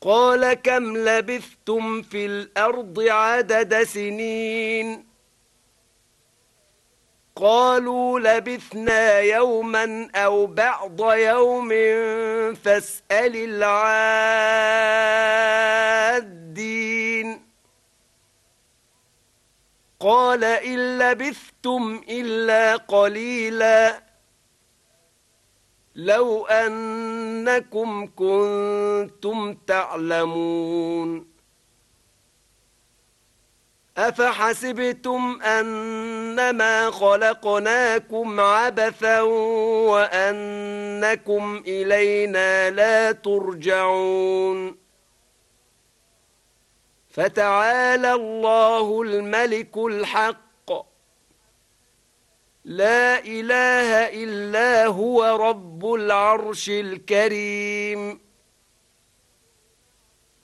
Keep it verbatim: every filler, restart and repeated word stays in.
قال كم لبثتم في الأرض عدد سنين قالوا لبثنا يوما أو بعض يوم فاسأل العادين قال إن لبثتم إلا قليلا لو أنكم كنتم تعلمون أفحسبتم أنما خلقناكم عبثا وأنكم إلينا لا ترجعون فتعالى الله الملك الحق لا إله إلا هو رب العرش الكريم